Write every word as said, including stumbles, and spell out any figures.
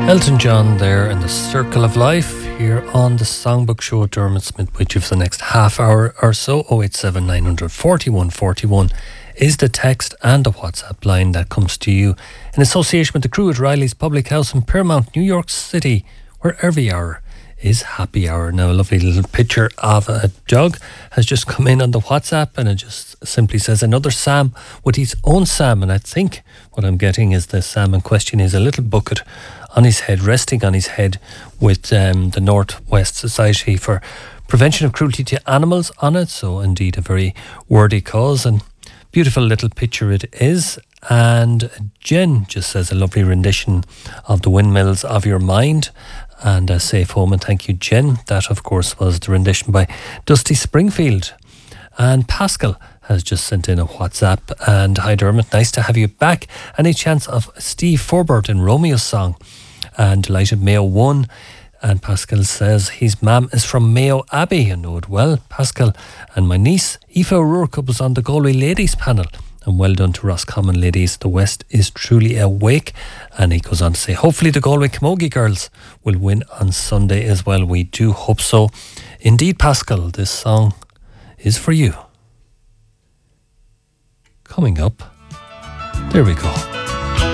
Elton John there in the Circle of Life here on the Songbook Show at Dermot Smith with you for the next half hour or so. oh eight seven nine hundred forty-one forty-one is the text and the WhatsApp line that comes to you in association with the crew at Riley's Public House in Piermount, New York City, where every hour is happy hour. Now, a lovely little picture of a jug has just come in on the WhatsApp, and it just simply says another Sam with his own Sam. And I think what I'm getting is the Sam in question is a little bucket on his head, resting on his head, with um, the Northwest Society for Prevention of Cruelty to Animals on it. So indeed a very worthy cause, and beautiful little picture it is. And Jen just says a lovely rendition of The Windmills of Your Mind and a safe home. And thank you, Jen. That of course was the rendition by Dusty Springfield. And Pascal has just sent in a WhatsApp, and hi Dermot, nice to have you back. Any chance of Steve Forbert in Romeo's song? And delighted Mayo won. And Pascal says his mum is from Mayo Abbey. I know it well, Pascal. And my niece Aoife O'Rourke was on the Galway ladies panel, and well done to Roscommon ladies. The West is truly awake. And he goes on to say hopefully the Galway Camogie girls will win on Sunday as well. We do hope so indeed, Pascal. This song is for you. Coming up, there we go.